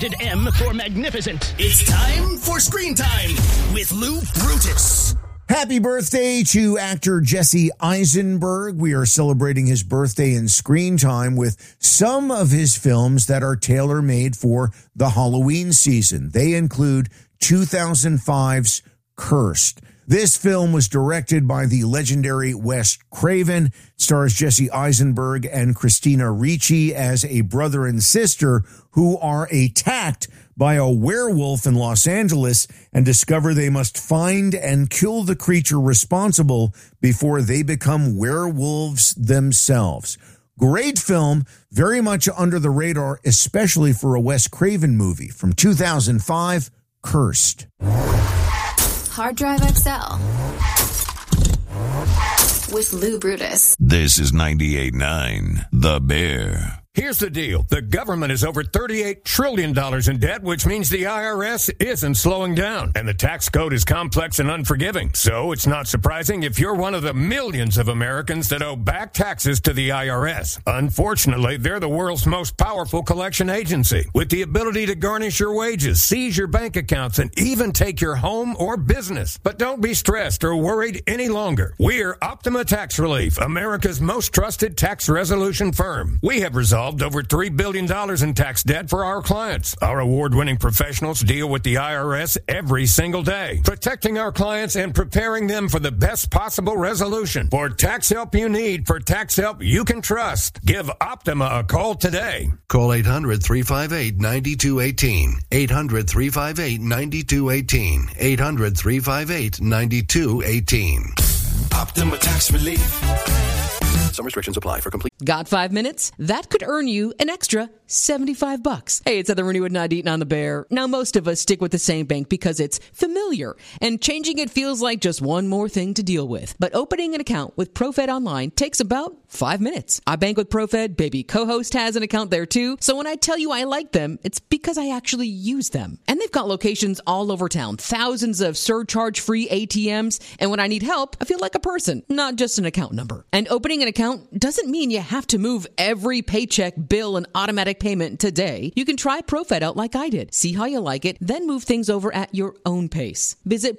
Rated M for magnificent. It's time for Screen Time with Lou Brutus. Happy birthday to actor Jesse Eisenberg. We are celebrating his birthday in Screen Time with some of his films that are tailor-made for the Halloween season. They include 2005's Cursed. This film was directed by the legendary Wes Craven, stars Jesse Eisenberg and Christina Ricci as a brother and sister who are attacked by a werewolf in Los Angeles and discover they must find and kill the creature responsible before they become werewolves themselves. Great film, very much under the radar, especially for a Wes Craven movie from 2005, Cursed. Hard Drive XL with Lou Brutus. This is 98.9 The Bear. Here's the deal. The government is over $38 trillion in debt, which means the IRS isn't slowing down. And the tax code is complex and unforgiving. So it's not surprising if you're one of the millions of Americans that owe back taxes to the IRS. Unfortunately, they're the world's most powerful collection agency, with the ability to garnish your wages, seize your bank accounts, and even take your home or business. But don't be stressed or worried any longer. We're Optima Tax Relief, America's most trusted tax resolution firm. We have resolved over $3 billion in tax debt for our clients. Our award-winning professionals deal with the IRS every single day, protecting our clients and preparing them for the best possible resolution. For tax help you need, for tax help you can trust, give Optima a call today. Call 800-358-9218. 800-358-9218. 800-358-9218. Optima Tax Relief. Some restrictions apply. For complete. Got 5 minutes? That could earn you an extra $75. Hey, it's Heather Renew at 98 on the Bear. Now, most of us stick with the same bank because it's familiar, and changing it feels like just one more thing to deal with. But opening an account with ProFed Online takes about 5 minutes. I bank with ProFed. Baby co-host has an account there too. So when I tell you I like them, it's because I actually use them. And they've got locations all over town, thousands of surcharge-free ATMs. And when I need help, I feel like a person, not just an account number. And opening an account doesn't mean you have to move every paycheck, bill, and automatic payment today. You can try ProFed out like I did. See how you like it, then move things over at your own pace. Visit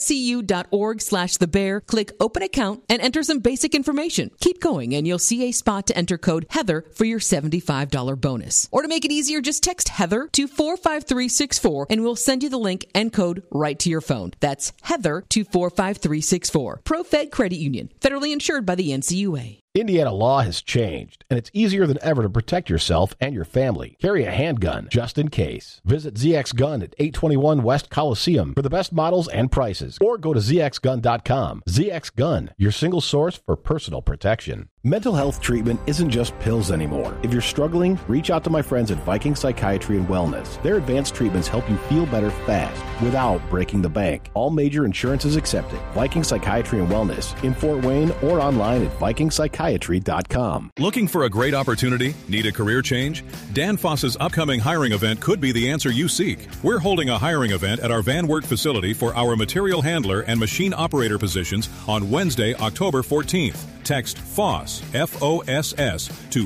profedcu.org/thebear, click open account, and enter some basic information. Keep going, and you'll see a spot to enter code Heather for your $75 bonus. Or to make it easier, just text Heather to 45364, and we'll send you the link and code right to your phone. That's Heather to 45364. ProFed Credit Union, federally insured by the NCUA. Indiana law has changed, and it's easier than ever to protect yourself and your family. Carry a handgun, just in case. Visit ZX Gun at 821 West Coliseum for the best models and prices, or go to zxgun.com. ZX Gun, your single source for personal protection. Mental health treatment isn't just pills anymore. If you're struggling, reach out to my friends at Viking Psychiatry and Wellness. Their advanced treatments help you feel better fast, without breaking the bank. All major insurances accepted. Viking Psychiatry and Wellness in Fort Wayne or online at vikingpsychiatry.com. Looking for a great opportunity? Need a career change? Danfoss's upcoming hiring event could be the answer you seek. We're holding a hiring event at our Van Wert facility for our material handler and machine operator positions on Wednesday, October 14th. Text FOSS, F-O-S-S, to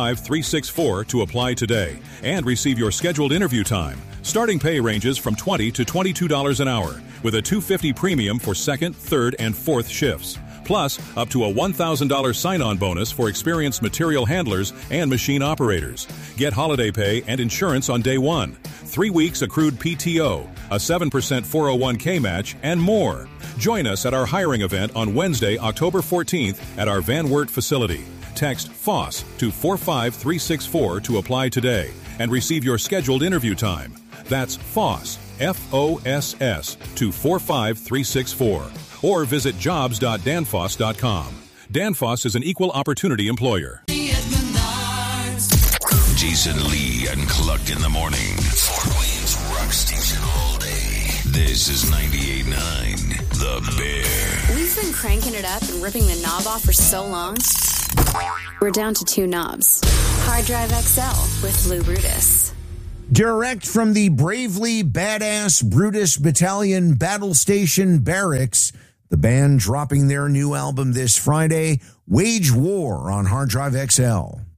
45364 to apply today and receive your scheduled interview time. Starting pay ranges from $20 to $22 an hour, with a $250 premium for second, third, and fourth shifts. Plus, up to a $1,000 sign-on bonus for experienced material handlers and machine operators. Get holiday pay and insurance on day one, 3 weeks accrued PTO, a 7% 401k match, and more. Join us at our hiring event on Wednesday, October 14th at our Van Wert facility. Text FOSS to 45364 to apply today and receive your scheduled interview time. That's FOSS, F-O-S-S, to 45364. Or visit jobs.danfoss.com. Danfoss is an equal opportunity employer. Jason Lee and Clucked in the morning. Fort Wayne's rock station all day. This is 98.9 The Bear. We've been cranking it up and ripping the knob off for so long. We're down to 2 knobs. Hard Drive XL with Lou Brutus. Direct from the bravely badass Brutus Battalion Battle Station Barracks, the band dropping their new album this Friday, Wage War on Hard Drive XL.